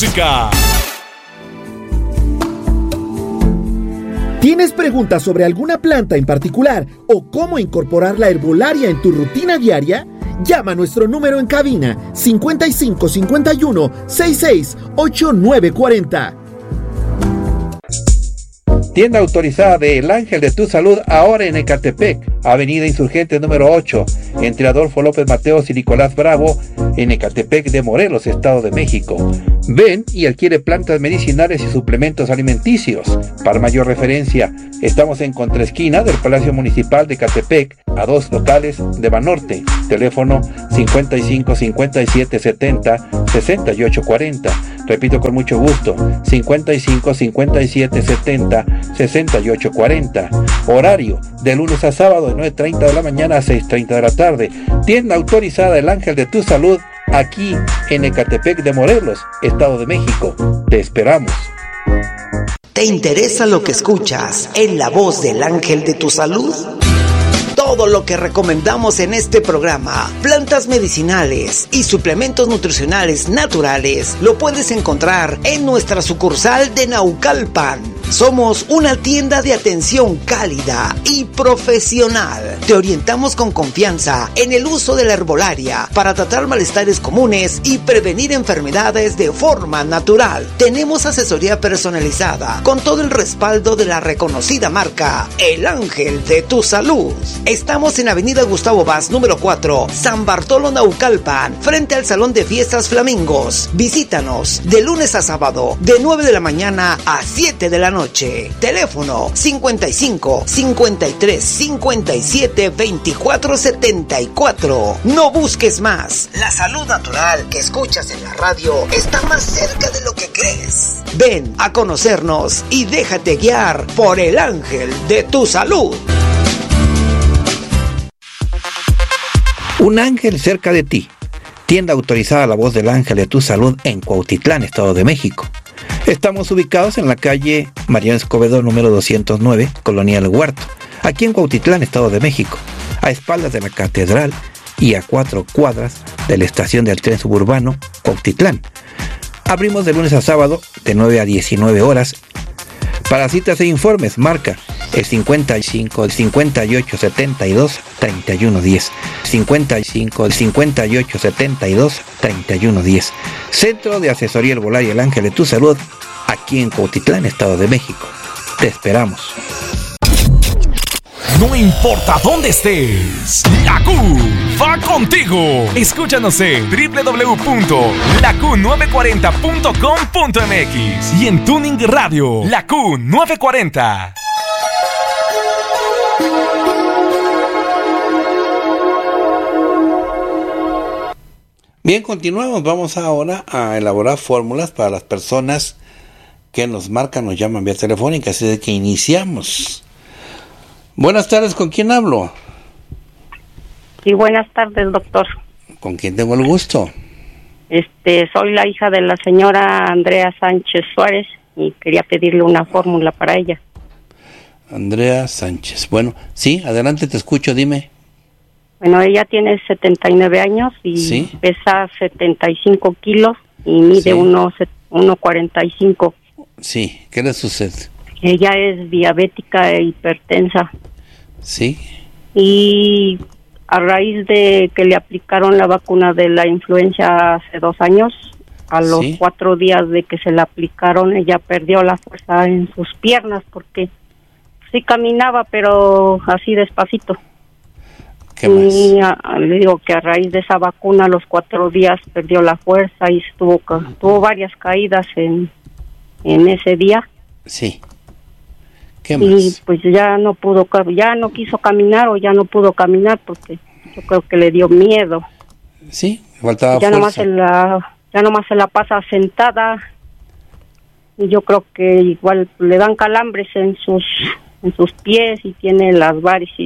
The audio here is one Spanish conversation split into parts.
música. ¿Tienes preguntas sobre alguna planta en particular o cómo incorporar la herbolaria en tu rutina diaria? Llama a nuestro número en cabina 55 51 66 8940. Tienda autorizada de El Ángel de tu Salud, ahora en Ecatepec, Avenida Insurgente número 8, entre Adolfo López Mateos y Nicolás Bravo, en Ecatepec de Morelos, Estado de México. Ven y adquiere plantas medicinales y suplementos alimenticios. Para mayor referencia, estamos en contraesquina del Palacio Municipal de Ecatepec, a 2 locales de Banorte. Teléfono 55 57 70 68 40. Repito con mucho gusto, 55 57 70 68 40. Horario de lunes a sábado de 9:30 de la mañana a 6:30 de la tarde. Tienda autorizada El Ángel de tu Salud, aquí en Ecatepec de Morelos, Estado de México. Te esperamos. ¿Te interesa lo que escuchas en La Voz del Ángel de tu Salud? Todo lo que recomendamos en este programa, plantas medicinales y suplementos nutricionales naturales, lo puedes encontrar en nuestra sucursal de Naucalpan. Somos una tienda de atención cálida y profesional. Te orientamos con confianza en el uso de la herbolaria para tratar malestares comunes y prevenir enfermedades de forma natural. Tenemos asesoría personalizada con todo el respaldo de la reconocida marca El Ángel de tu Salud. Estamos en Avenida Gustavo Vaz, número 4, San Bartolo, Naucalpan, frente al Salón de Fiestas Flamingos. Visítanos de lunes a sábado, de 9 de la mañana a 7 de la noche. Teléfono 55 53 57 24 74. No busques más. La salud natural que escuchas en la radio está más cerca de lo que crees. Ven a conocernos y déjate guiar por El Ángel de tu Salud. Un ángel cerca de ti. Tienda autorizada La Voz del Ángel de tu Salud en Cuautitlán, Estado de México. Estamos ubicados en la calle Mariano Escobedo número 209, Colonia El Huerto, aquí en Cuautitlán, Estado de México, a espaldas de la catedral y a 4 cuadras de la estación del tren suburbano Cuautitlán. Abrimos de lunes a sábado de 9 a 19 horas. Para citas e informes, marca el 55 58 72 31 10. 55 58 72 31 10. Centro de Asesoría Herbolaria El Ángel de tu Salud, aquí en Cuautitlán, Estado de México. Te esperamos. No importa dónde estés, la Q va contigo. Escúchanos en www.laQ940.com.mx y en Tuning Radio, la Q940. Bien, continuamos. Vamos ahora a elaborar fórmulas para las personas que nos marcan, nos llaman vía telefónica, así de que iniciamos. Buenas tardes, ¿con quién hablo? Sí, buenas tardes, doctor. ¿Con quién tengo el gusto? Soy la hija de la señora Andrea Sánchez Suárez y quería pedirle una fórmula para ella. Andrea Sánchez. Bueno, sí, adelante, te escucho, dime. Bueno, ella tiene 79 años y ¿sí? Pesa 75 kilos y mide ¿sí? 1,45. Sí, ¿qué le sucede? Ella es diabética e hipertensa. Sí. Y a raíz de que le aplicaron la vacuna de la influenza hace 2 años, a los ¿sí? 4 días de que se la aplicaron, ella perdió la fuerza en sus piernas porque sí caminaba, pero así despacito. ¿Qué más? Y le digo que a raíz de esa vacuna, a los 4 días perdió la fuerza y tuvo varias caídas en ese día. Sí. ¿Qué más? Y pues ya no quiso caminar o ya no pudo caminar porque yo creo que le dio miedo. Sí, faltaba ya fuerza. Nomás se la pasa sentada y yo creo que igual le dan calambres en sus pies y tiene las varices.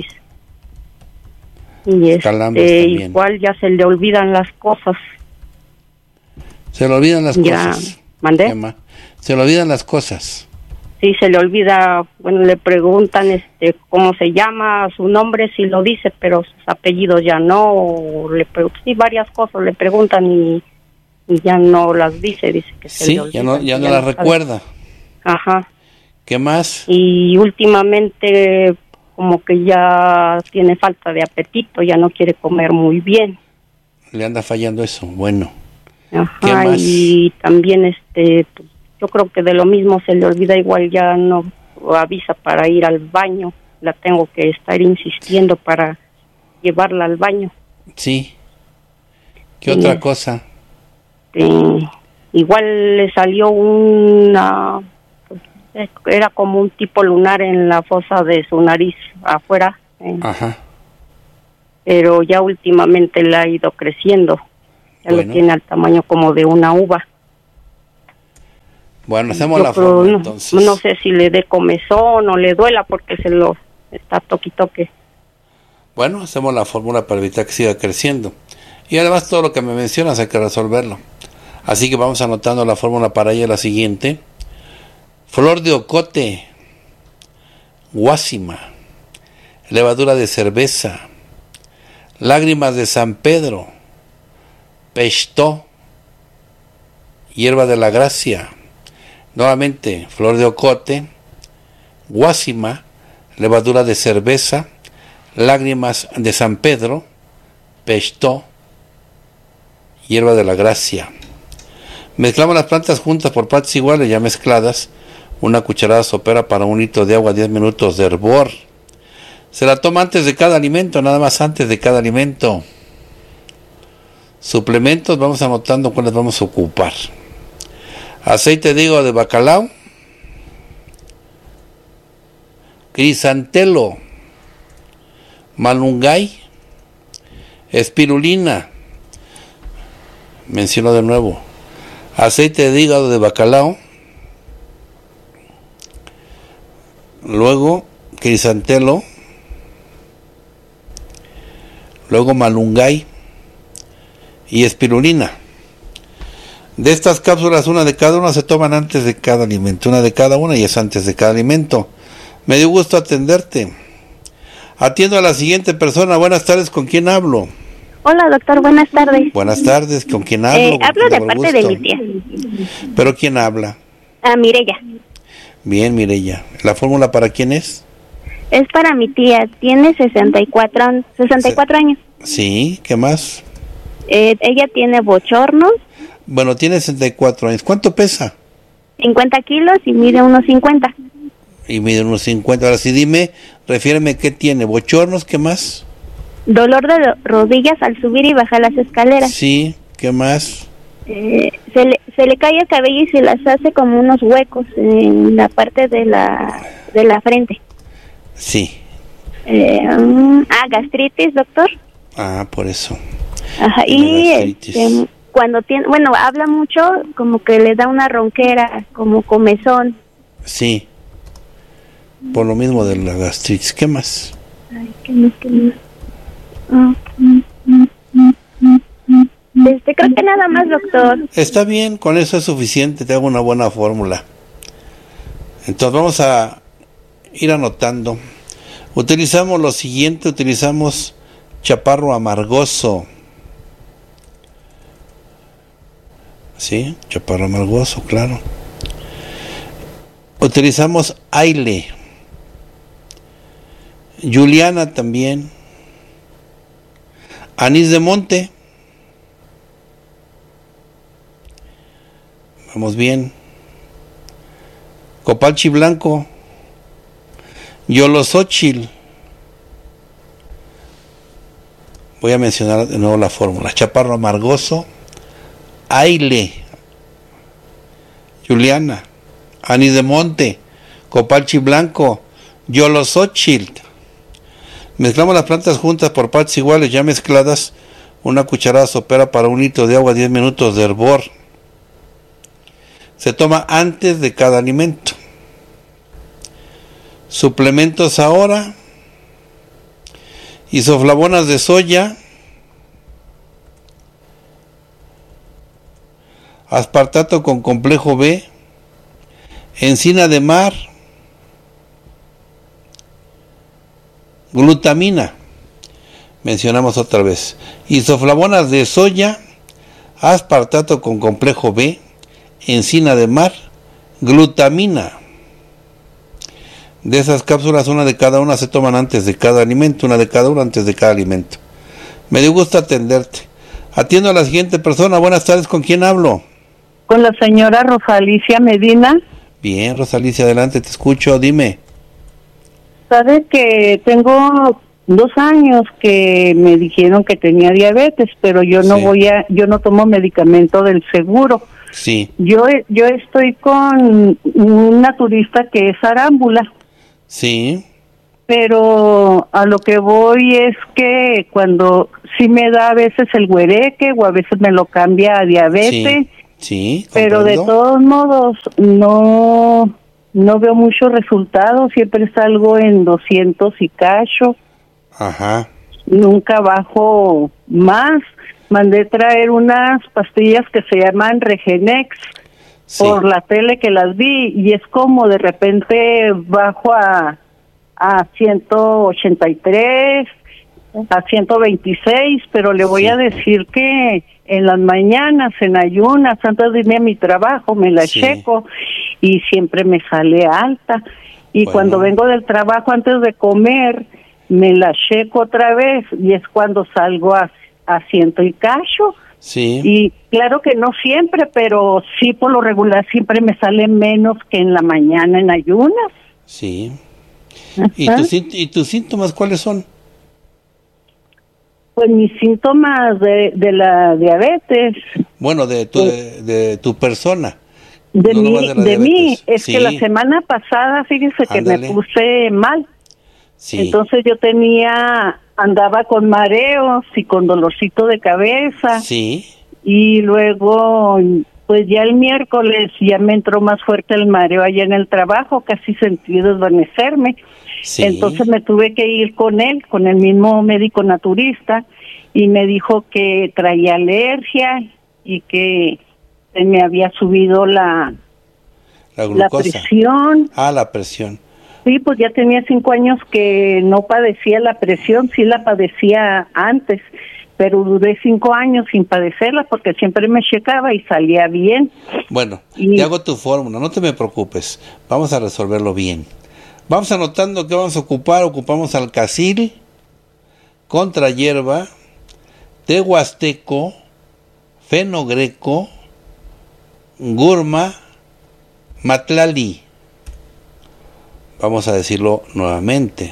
Y igual ya se le olvidan las cosas. Se le olvidan las cosas. ¿Mandé? Se le olvidan las cosas. Sí, se le olvida, bueno, le preguntan cómo se llama, su nombre sí lo dice, pero sus apellidos ya no, sí, varias cosas le preguntan y y ya no las dice que se Sí, le olvida, ya no las recuerda. Ajá. ¿Qué más? Y últimamente como que ya tiene falta de apetito, ya no quiere comer muy bien. Le anda fallando eso. Bueno. Ajá. ¿Qué más? Y también pues, yo creo que de lo mismo se le olvida, igual ya no avisa para ir al baño. La tengo que estar insistiendo para llevarla al baño. Sí. ¿Qué otra cosa? Igual le salió una, era como un tipo lunar en la fosa de su nariz afuera. Ajá. Pero ya últimamente le ha ido creciendo. Ya lo tiene al tamaño como de una uva. Bueno, hacemos la fórmula entonces. No sé si le dé comezón o le duela porque se lo está toque. Bueno, hacemos la fórmula para evitar que siga creciendo. Y además todo lo que me mencionas hay que resolverlo. Así que vamos anotando la fórmula para ella, la siguiente. Flor de ocote, guásima, levadura de cerveza, lágrimas de San Pedro, pechtó, hierba de la gracia. Nuevamente, flor de ocote, guásima, levadura de cerveza, lágrimas de San Pedro, pechtó, hierba de la gracia. Mezclamos las plantas juntas por partes iguales, ya mezcladas. Una cucharada sopera para 1 litro de agua, 10 minutos de hervor. Se la toma antes de cada alimento, nada más antes de cada alimento. Suplementos, vamos anotando cuáles vamos a ocupar. Aceite de hígado de bacalao, crisantelo, malungay, espirulina. Menciono de nuevo. Aceite de hígado de bacalao, luego crisantelo, luego malungay y espirulina. De estas cápsulas, una de cada una se toman antes de cada alimento, una de cada una y es antes de cada alimento. Me dio gusto atenderte. Atiendo a la siguiente persona. Buenas tardes, ¿con quién hablo? Hola, doctor, buenas tardes. Buenas tardes, ¿con quién hablo? Hablo de parte de mi tía. ¿Pero quién habla? Mireya. Bien, Mireya. ¿La fórmula para quién es? Es para mi tía, tiene 64 años. Sí, ¿qué más? Ella tiene bochornos. Bueno, tiene 64 años. ¿Cuánto pesa? 50 kilos y mide unos 50. Y mide unos 50. Ahora sí, dime, refiéreme qué tiene. ¿Bochornos? ¿Qué más? Dolor de rodillas al subir y bajar las escaleras. Sí, ¿qué más? Se le cae el cabello y se las hace como unos huecos en la parte de la frente. Sí. Gastritis, doctor. Por eso. Ajá, y cuando tiene, habla mucho, como que le da una ronquera, como comezón. Sí. Por lo mismo de la gastritis. ¿Qué más? Ay, ¿qué más? Creo que nada más, doctor. Está bien, con eso es suficiente, te hago una buena fórmula. Entonces vamos a ir anotando. Utilizamos lo siguiente, utilizamos chaparro amargoso. Sí, chaparro amargoso, claro. Utilizamos aile. Juliana también. Anís de monte. Vamos bien. Copalchi blanco. Yolosóchil. Voy a mencionar de nuevo la fórmula. Chaparro amargoso, aile, Juliana, anís de monte, copalchi blanco, yolosóchil. Mezclamos las plantas juntas por partes iguales, ya mezcladas. Una cucharada sopera para 1 litro de agua, 10 minutos de hervor. Se toma antes de cada alimento. Suplementos ahora. Isoflavonas de soya, aspartato con complejo B, encina de mar, glutamina, mencionamos otra vez, isoflavonas de soya, aspartato con complejo B, encina de mar, glutamina. De esas cápsulas, una de cada una se toman antes de cada alimento, una de cada una antes de cada alimento. Me dio gusto atenderte. Atiendo a la siguiente persona. Buenas tardes, ¿con quién hablo? Con la señora Rosalicia Medina. Bien, Rosalicia, adelante, te escucho, dime. Sabe que tengo 2 años que me dijeron que tenía diabetes, pero yo no yo no tomo medicamento del seguro. Sí. Yo estoy con un naturista que es arámbula. Sí. Pero a lo que voy es que cuando sí me da a veces el huereque o a veces me lo cambia a diabetes. Sí, pero de todos modos no veo muchos resultados, siempre salgo en 200 y cacho. Ajá. Nunca bajo más. Mandé traer unas pastillas que se llaman Regenex por la tele que las vi y es como de repente bajo a 183, a 126, pero le voy a decir que en las mañanas, en ayunas, antes de irme a mi trabajo, me la checo y siempre me sale alta. Y cuando vengo del trabajo, antes de comer, me la checo otra vez y es cuando salgo a 100 y cacho. Sí. Y claro que no siempre, pero sí por lo regular siempre me sale menos que en la mañana en ayunas. Sí. ¿Y tus síntomas cuáles son? Pues mis síntomas de la diabetes. Bueno, de tu persona. De mí, es que la semana pasada, fíjese que me puse mal. Sí. Entonces yo andaba con mareos y con dolorcito de cabeza. Sí. Y luego, pues ya el miércoles ya me entró más fuerte el mareo allá en el trabajo, casi sentí desvanecerme. Sí. Entonces me tuve que ir con el mismo médico naturista, y me dijo que traía alergia y que me había subido la presión. Ah, la presión. Sí, pues ya tenía 5 años que no padecía la presión, sí la padecía antes, pero duré 5 años sin padecerla porque siempre me checaba y salía bien. Bueno, te hago tu fórmula, no te me preocupes, vamos a resolverlo bien. Vamos anotando que vamos a ocupar. Ocupamos alcacil, contra hierba, té huasteco, fenogreco, gurma, matlali. Vamos a decirlo nuevamente.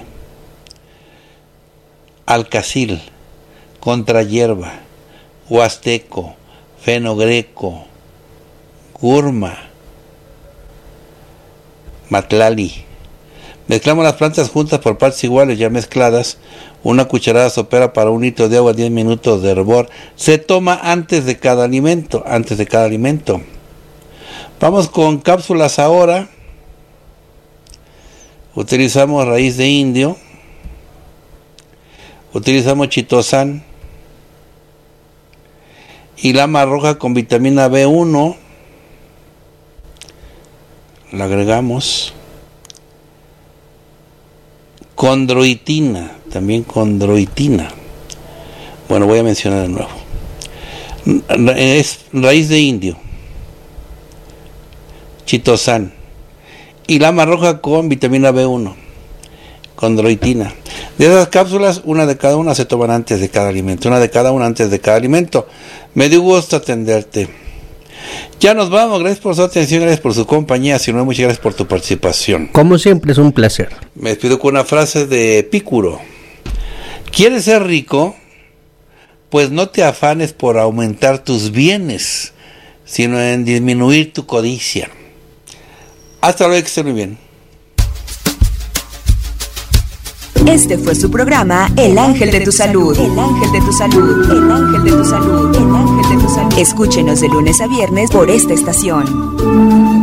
Alcacil, contra hierba, huasteco, fenogreco, gurma, matlali. Mezclamos las plantas juntas por partes iguales, ya mezcladas. Una cucharada sopera para 1 litro de agua, 10 minutos de hervor. Se toma antes de cada alimento. Vamos con cápsulas ahora. Utilizamos raíz de indio. Utilizamos chitosan. Y lama roja con vitamina B1. La agregamos. Condroitina, también condroitina. Bueno, voy a mencionar de nuevo. Es raíz de indio, chitosan y lama roja con vitamina B1, condroitina. De esas cápsulas, una de cada una se toman antes de cada alimento. Me dio gusto atenderte. Ya nos vamos, gracias por su atención, gracias por su compañía, si no, muchas gracias por tu participación. Como siempre es un placer. Me despido con una frase de Epicuro. ¿Quieres ser rico? Pues no te afanes por aumentar tus bienes, sino en disminuir tu codicia. Hasta luego, que estén muy bien. Este fue su programa El Ángel de tu Salud. El Ángel de tu Salud. El Ángel de tu Salud. El Ángel de tu Salud. Escúchenos de lunes a viernes por esta estación.